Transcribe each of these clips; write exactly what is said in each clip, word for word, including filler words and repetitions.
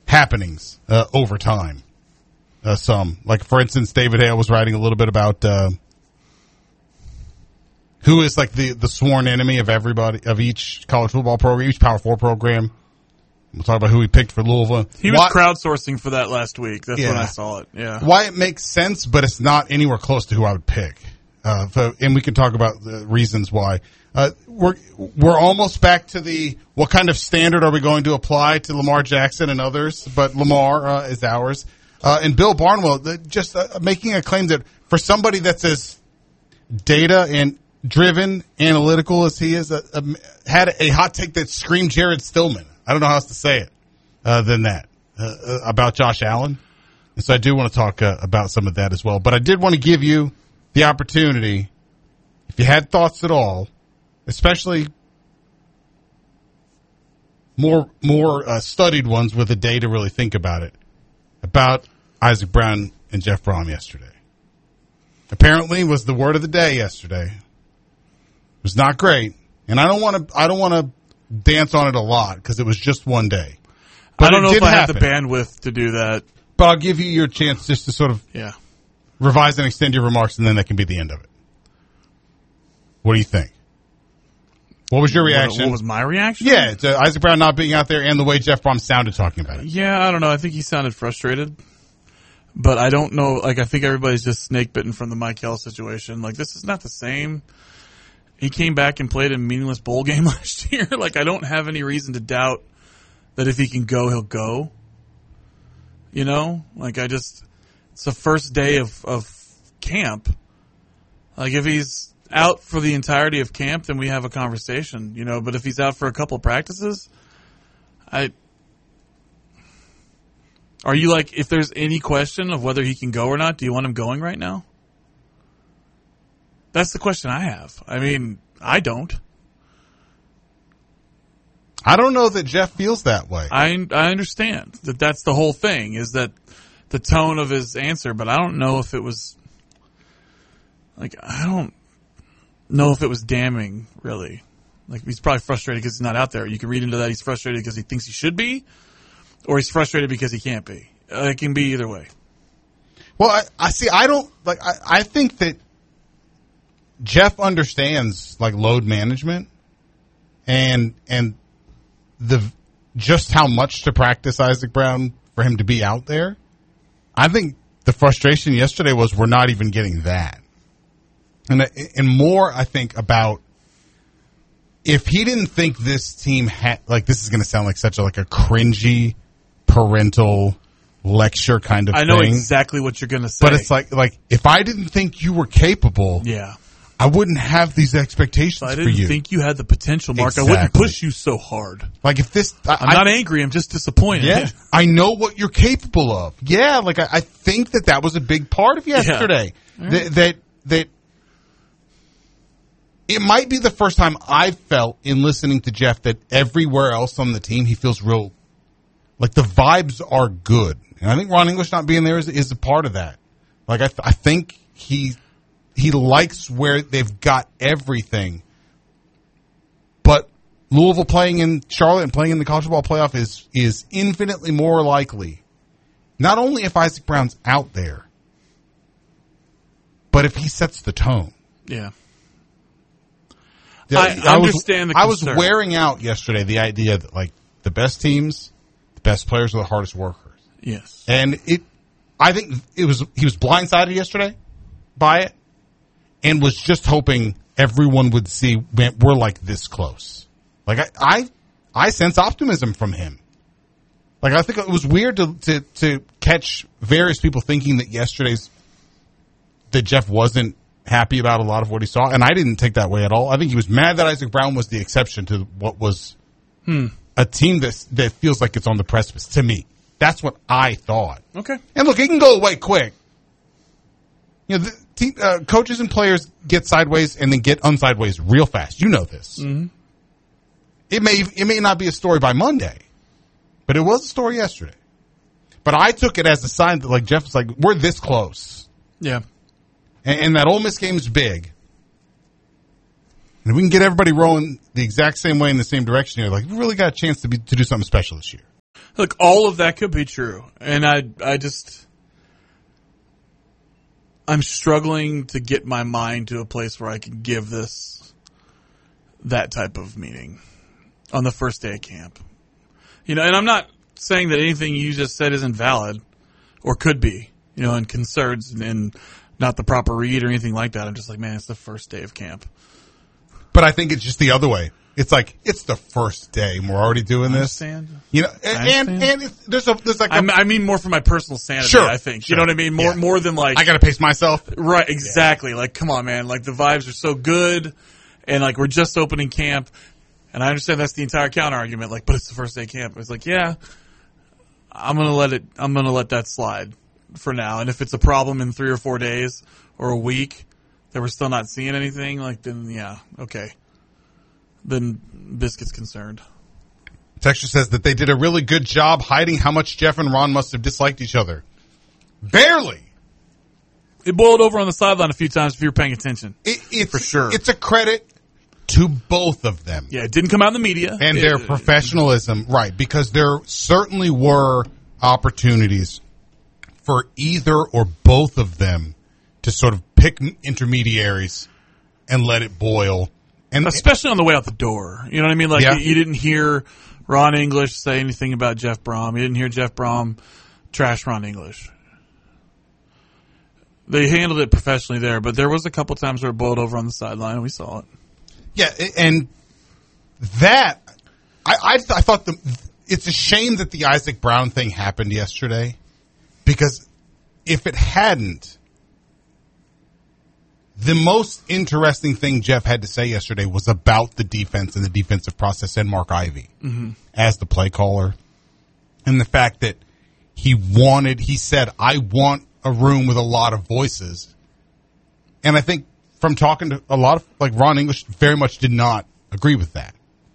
happenings uh, over time. Uh, some, like for instance, David Hale was writing a little bit about uh, who is like the, the sworn enemy of everybody, of each college football program, each Power Four program. We'll talk about who he picked for Louisville. He was Why, crowdsourcing for that last week. That's yeah. when I saw it. Yeah. Why it makes sense, but it's not anywhere close to who I would pick. Uh, so, and we can talk about the reasons why. Uh, we're, we're almost back to the, what kind of standard are we going to apply to Lamar Jackson and others, but Lamar, uh, is ours. Uh, and Bill Barnwell, the, just uh, making a claim that for somebody that's as data and driven, analytical as he is, uh, uh, had a hot take that screamed Jared Stillman. I don't know how else to say it, uh, than that, uh, uh, about Josh Allen. And so I do want to talk, uh, about some of that as well. But I did want to give you the opportunity, if you had thoughts at all, especially more more uh, studied ones with a day to really think about it, about Isaac Brown and Jeff Brom yesterday. Apparently was the word of the day yesterday. It was not great, and I don't want to I don't want to dance on it a lot because it was just one day. But I don't know if I happen. have the bandwidth to do that. But I'll give you your chance just to sort of yeah. revise and extend your remarks, and then that can be the end of it. What do you think? What was your reaction? What, what was my reaction? Yeah, to Isaac Brown not being out there and the way Jeff Brom sounded talking about it. Yeah, I don't know. I think he sounded frustrated. But I don't know. Like, I think everybody's just snake bitten from the Mike Hill situation. Like, this is not the same. He came back and played a meaningless bowl game last year. Like, I don't have any reason to doubt that if he can go, he'll go. You know? Like, I just, it's the first day of, of camp. Like, if he's out for the entirety of camp, then we have a conversation, you know. But if he's out for a couple of practices, I are you like, if there's any question of whether he can go or not, do you want him going right now? That's the question I have. I mean, I don't. I don't know that Jeff feels that way. I I understand that that's the whole thing, is that the tone of his answer, but I don't know if it was like, I don't know if it was damning, really. Like, he's probably frustrated because he's not out there. You can read into that he's frustrated because he thinks he should be, or he's frustrated because he can't be. Uh, it can be either way. Well, I, I see. I don't like. I, I think that Jeff understands like load management and and the just how much to practice Isaac Brown for him to be out there. I think the frustration yesterday was we're not even getting that. And and more, I think, about if he didn't think this team had, like, this is going to sound like such a, like a cringy parental lecture kind of thing. I know exactly what you're going to say. But it's like, like, if I didn't think you were capable, yeah, I wouldn't have these expectations I for didn't you. think you had the potential, Mark. Exactly. I wouldn't push you so hard. Like, if this, I, I'm not I, angry. I'm just disappointed. Yeah, I know what you're capable of. Yeah, like I, I think that that was a big part of yesterday. Yeah. Right. That, that that. It might be the first time I've felt in listening to Jeff that everywhere else on the team he feels real, like the vibes are good. And I think Ron English not being there is, is a part of that. Like I, th- I think he he likes where they've got everything. But Louisville playing in Charlotte and playing in the college football playoff is is infinitely more likely. Not only if Isaac Brown's out there, but if he sets the tone. Yeah. I, I understand I was, the concern. I was wearing out yesterday the idea that, like, the best teams, the best players are the hardest workers. Yes. And it, I think it was, he was blindsided yesterday by it and was just hoping everyone would see, man, we're like this close. Like, I, I, I sense optimism from him. Like, I think it was weird to, to, to catch various people thinking that yesterday's, that Jeff wasn't happy about a lot of what he saw, and I didn't take that way at all. I think he was mad that Isaac Brown was the exception to what was hmm. a team that that feels like it's on the precipice. To me, that's what I thought. Okay, and look, it can go away quick. You know, the team, uh, coaches and players get sideways and then get unsideways real fast. You know this. Mm-hmm. It may it may not be a story by Monday, but it was a story yesterday. But I took it as a sign that, like, Jeff was like, we're this close. Yeah. And, and that Ole Miss game is big. And if we can get everybody rolling the exact same way in the same direction here, like, we really got a chance to be to do something special this year. Look, all of that could be true, and I, I just, I'm struggling to get my mind to a place where I can give this that type of meaning on the first day of camp. You know, and I'm not saying that anything you just said isn't valid or could be, you know, and concerns and, and not the proper read or anything like that. I'm just like, man, it's the first day of camp. But I think it's just the other way. It's like, it's the first day and we're already doing I this. Understand. You know, and, and, and it's, there's a, there's like a, I mean more for my personal sanity, sure, I think. Sure. You know what I mean? More, yeah. more than like, I gotta pace myself. Right, exactly. Yeah. Like, come on, man. Like, the vibes are so good and like, we're just opening camp. And I understand that's the entire counter argument. Like, but it's the first day of camp. It's like, yeah, I'm gonna let it, I'm gonna let that slide for now. And if it's a problem in three or four days or a week that we're still not seeing anything, like, then yeah, okay. Then Biscuit's concerned. Texture says that they did a really good job hiding how much Jeff and Ron must have disliked each other. Barely. It boiled over on the sideline a few times if you were paying attention. It, it's, for sure. It's a credit to both of them. Yeah, it didn't come out in the media. And it, their professionalism, right, because there certainly were opportunities for either or both of them to sort of pick intermediaries and let it boil. And especially on the way out the door. You know what I mean? Like, yeah. you, you didn't hear Ron English say anything about Jeff Brom. You didn't hear Jeff Brom trash Ron English. They handled it professionally there, but there was a couple times where it boiled over on the sideline, and we saw it. Yeah, and that, I, I, I thought the, it's a shame that the Isaac Brown thing happened yesterday, because if it hadn't, the most interesting thing Jeff had to say yesterday was about the defense and the defensive process and Mark Ivey mm-hmm. as the play caller. And the fact that he wanted, he said, I want a room with a lot of voices. And I think from talking to a lot of, like Ron English very much did not agree with that.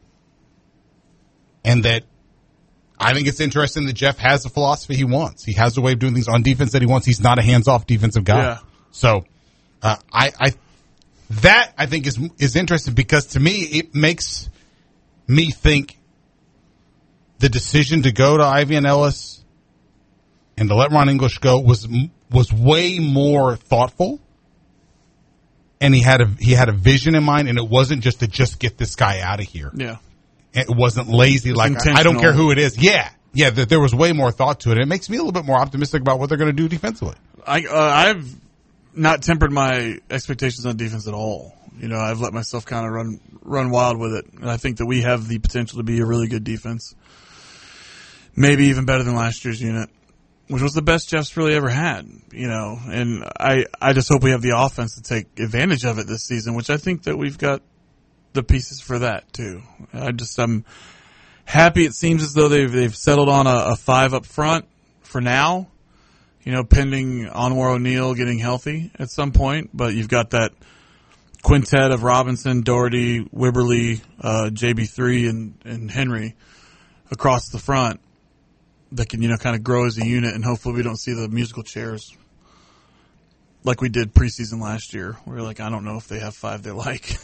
And that I think it's interesting that Jeff has the philosophy he wants. He has a way of doing things on defense that he wants. He's not a hands-off defensive guy. Yeah. So, Uh, I, I, that I think is is interesting because to me it makes me think the decision to go to Ivey and Ellis and to let Ron English go was was way more thoughtful, and he had a he had a vision in mind, and it wasn't just to just get this guy out of here. Yeah, it wasn't lazy. It was like I, I don't care who it is. Yeah, yeah. There, there was way more thought to it. And it makes me a little bit more optimistic about what they're going to do defensively. I uh, I've. not tempered my expectations on defense at all. You know, I've let myself kind of run run wild with it. And I think that we have the potential to be a really good defense. Maybe even better than last year's unit, which was the best Jeff's really ever had, you know. And I, I just hope we have the offense to take advantage of it this season, which I think that we've got the pieces for that too. I just, I'm happy it seems as though they've, they've settled on a, a five up front for now. You know, pending Anwar O'Neal getting healthy at some point, but you've got that quintet of Robinson, Doherty, Wibberly, uh, J B three, and, and Henry across the front that can, you know, kind of grow as a unit, and hopefully we don't see the musical chairs like we did preseason last year. We're like, I don't know if they have five they like.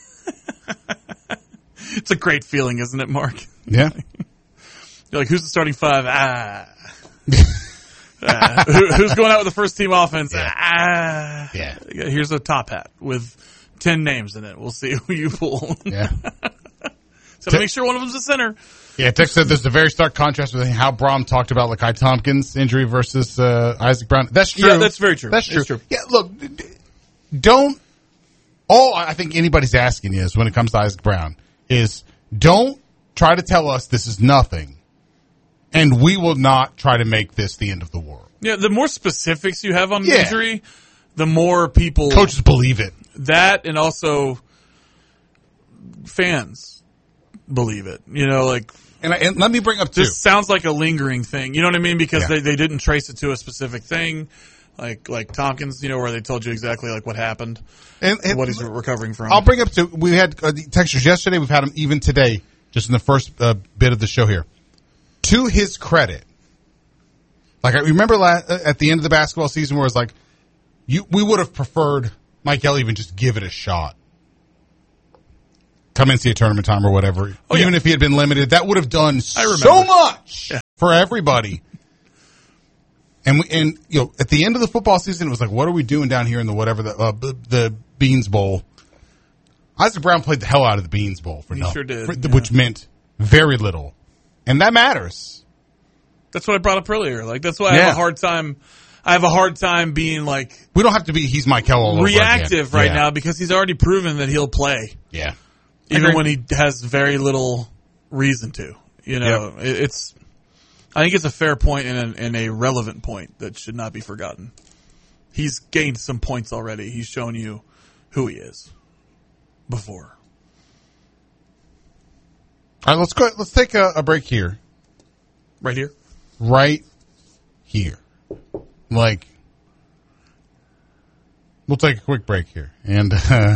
It's a great feeling, isn't it, Mark? Yeah. You're like, who's the starting five? Ah. Uh, who, who's going out with the first team offense? Yeah. Ah, yeah. Here's a top hat with ten names in it. We'll see who you pull. Yeah. So to make sure one of them's a center. Yeah, Tex said there's a very stark contrast with how Brom talked about Lakai Tompkins' injury versus uh, Isaac Brown. That's true. Yeah, that's very true. That's true. That's true. Yeah, look, don't. All I think anybody's asking is when it comes to Isaac Brown is don't try to tell us this is nothing. And we will not try to make this the end of the world. Yeah, the more specifics you have on the yeah. injury, the more people... Coaches believe it. That, and also fans believe it. You know, like... And, I, and let me bring up, too... This sounds like a lingering thing. You know what I mean? Because yeah. they, they didn't trace it to a specific thing. Like like Tompkins, you know, where they told you exactly like what happened, and, and what he's recovering from. I'll bring up, to we had uh, the textures yesterday. We've had them even today, just in the first uh, bit of the show here. To his credit, like I remember la- at the end of the basketball season where it was like, you, we would have preferred Mike Ellie even just give it a shot. Come in, see a tournament time or whatever. Oh, even yeah. if he had been limited, that would have done so much. Yeah. for everybody. And we, and you know, at the end of the football season, it was like, what are we doing down here in the whatever the uh, the Beans Bowl? Isaac Brown played the hell out of the Beans Bowl for he no, sure did, for, yeah. which meant very little, and that matters. That's what I brought up earlier. Like that's why I Yeah. have a hard time. I have a hard time being like We don't have to be. He's Michael all over reactive again. right Yeah. now because he's already proven that he'll play, Yeah, even Agreed. when he has very little reason to. You know, it, it's. I think it's a fair point and a, and a relevant point that should not be forgotten. He's gained some points already. He's shown you who he is before. All right, let's go. Let's take a, a break here. Right here? Right here. Like, we'll take a quick break here, and uh,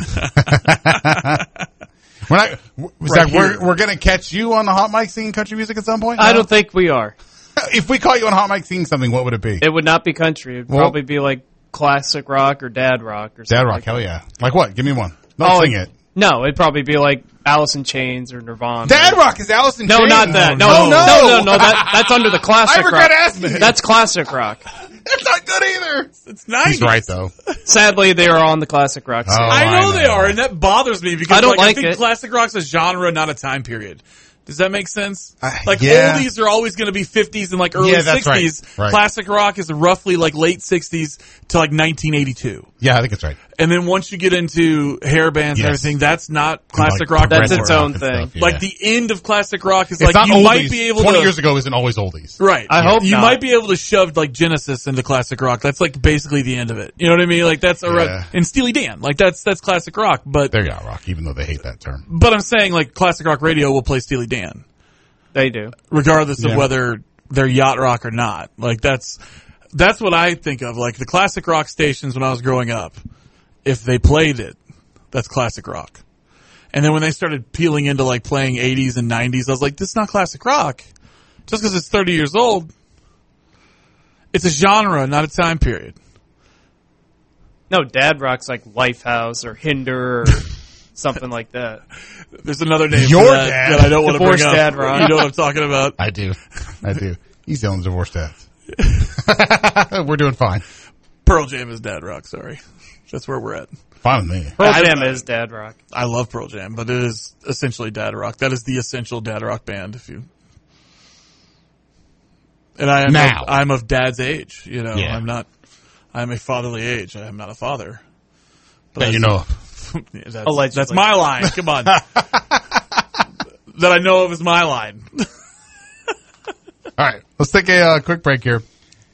we're not. Right Zach, here. we're we're gonna catch you on the hot mic singing country music at some point. I No? don't think we are. If we caught you on hot mic singing something, what would it be? It would not be country. It'd Well- probably be like classic rock or dad rock or something. Dad rock, like hell that. yeah! Like what? Give me one. Don't Oh, sing it. No, it'd probably be like Alice in Chains or Nirvana. Dad rock is Allison. No, Chains. not that. No, no, no, no, no. no that, that's under the classic I regret rock. asking. That's classic rock. That's not good either. It's nice. He's right though. Sadly, they are on the classic rock scene. Oh. I know, I they know. are, and that bothers me because I don't like, like I think it. classic rock's a genre, not a time period. Does that make sense? Uh, like yeah. oldies are always going to be fifties and like early Yeah, that's right. sixties. Right. Classic rock is roughly like late sixties to like nineteen eighty-two. Yeah, I think it's right. And then once you get into hair bands Yes. and everything, that's not classic Like rock. That's progressive its rock own and thing. stuff, yeah. Like the end of classic rock is It's like not you oldies. might be able Twenty to years ago isn't always oldies. right. I hope you not. might be able to shove like Genesis into classic rock. That's like basically the end of it. You know what I mean? Like that's a Yeah. and Steely Dan. Like that's that's classic rock. But They're yacht rock, even though they hate that term. but I'm saying like classic rock radio will play Steely Dan. They do. Regardless Yeah. of whether they're yacht rock or not. Like that's that's what I think of. Like the classic rock stations when I was growing up, if they played it, that's classic rock. And then when they started peeling into like playing eighties and nineties, I was like, this is not classic rock. Just because it's thirty years old. It's a genre, not a time period. No, dad rock's like Lifehouse or Hinder or something like that. There's another name Your for that, dad. that I don't want to bring Divorced up. dad rock. You know what I'm talking about? I do. I do. He's selling divorce dads. We're doing fine. Pearl Jam is dad rock, sorry. That's where we're at. Fine with me. Pearl I- Jam is dad rock. I love Pearl Jam, but it is essentially dad rock. That is the essential dad rock band. If you and I am Now. of, I'm of dad's age. You know, Yeah. I'm not. I'm a fatherly age. I am not a father. That you know. that's, Allegedly. that's my line. Come on, that I know of is my line. All right. Let's take a uh, quick break here.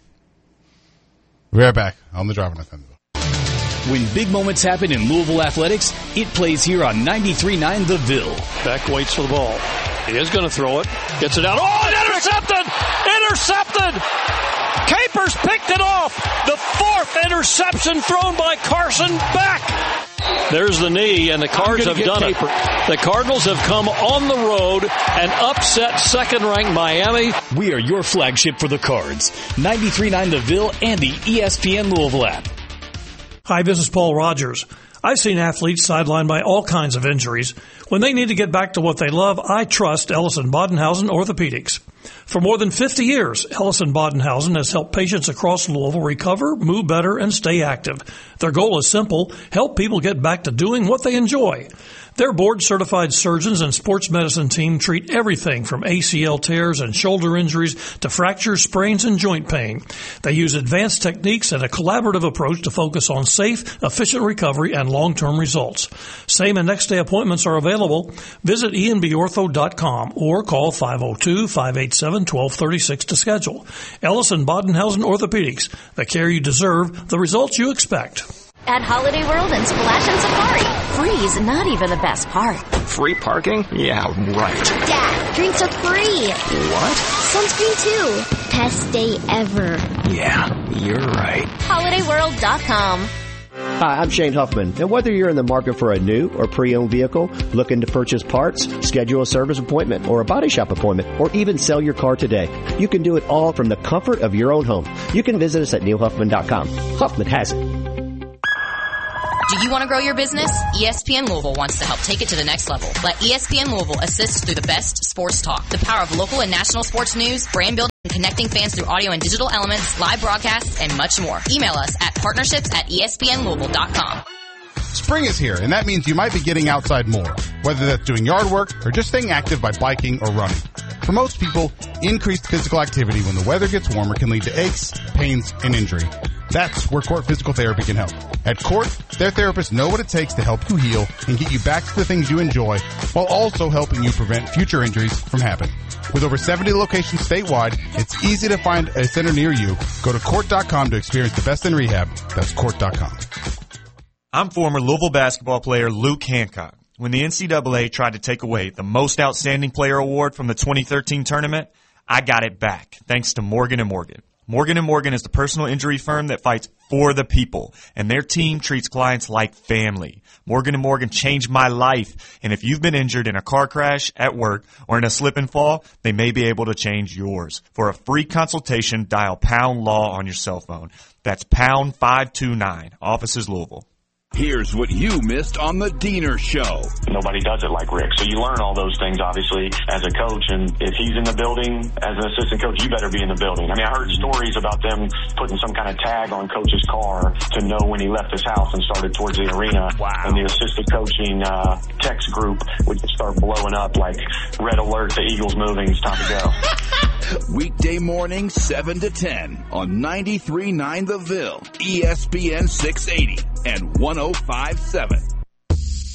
We'll be right back on the Driving F M. When big moments happen in Louisville athletics, it plays here on ninety-three point nine The Ville. Beck waits for the ball. He is going to throw it. Gets it out. Oh, and intercepted! Intercepted! Capers picked it off. The fourth interception thrown by Carson Beck. There's the knee, and the Cards have done it. The Cardinals have come on the road and upset second-ranked Miami. We are your flagship for the Cards. ninety-three point nine The Ville and the E S P N Louisville app. Hi, this is Paul Rogers. I've seen athletes sidelined by all kinds of injuries. When they need to get back to what they love, I trust Ellison Bodenhausen Orthopedics. For more than fifty years, Ellison Bodenhausen has helped patients across Louisville recover, move better, and stay active. Their goal is simple: help people get back to doing what they enjoy. Their board-certified surgeons and sports medicine team treat everything from A C L tears and shoulder injuries to fractures, sprains, and joint pain. They use advanced techniques and a collaborative approach to focus on safe, efficient recovery and long-term results. Same and next-day appointments are available. Visit E N B ortho dot com or call five oh two, five eight seven, one two three six to schedule. Ellison Bodenhausen Orthopedics, the care you deserve, the results you expect. At Holiday World and Splash and Safari, free's not even the best part. Free parking? Yeah, right. Dad, drinks are free. What? Sunscreen too. Best day ever. Yeah, you're right. holiday world dot com. Hi, I'm Shane Huffman, and whether you're in the market for a new or pre-owned vehicle, looking to purchase parts, schedule a service appointment or a body shop appointment, or even sell your car today, you can do it all from the comfort of your own home. You can visit us at neil huffman dot com. Huffman has it. Do you want to grow your business? E S P N Louisville wants to help take it to the next level. Let E S P N Louisville assist through the best sports talk, the power of local and national sports news, brand building, Connecting fans through audio and digital elements, live broadcasts, and much more. Email us at partnerships at E S P N Louisville dot com. Spring is here, and that means you might be getting outside more, whether that's doing yard work or just staying active by biking or running. For most people, increased physical activity when the weather gets warmer can lead to aches, pains, and injury. That's where Court Physical Therapy can help. At Court, their therapists know what it takes to help you heal and get you back to the things you enjoy, while also helping you prevent future injuries from happening. With over seventy locations statewide, it's easy to find a center near you. Go to court dot com to experience the best in rehab. That's court dot com. I'm former Louisville basketball player Luke Hancock. When the N C double A tried to take away the Most Outstanding Player award from the twenty thirteen tournament, I got it back, thanks to Morgan and Morgan. Morgan and Morgan is the personal injury firm that fights for the people, and their team treats clients like family. Morgan and Morgan changed my life, and if you've been injured in a car crash, at work, or in a slip and fall, they may be able to change yours. For a free consultation, dial pound law on your cell phone. That's pound five two nine, Offices Louisville. Here's what you missed on the Diener Show. Nobody does it like Rick. So you learn all those things, obviously, as a coach. And if he's in the building, as an assistant coach, you better be in the building. I mean, I heard stories about them putting some kind of tag on coach's car to know when he left his house and started towards the arena. Wow. And the assistant coaching uh, text group would start blowing up like, red alert, the Eagles moving, it's time to go. Weekday morning, seven to ten on ninety-three point nine The Ville, E S P N six eighty, and one oh five point seven.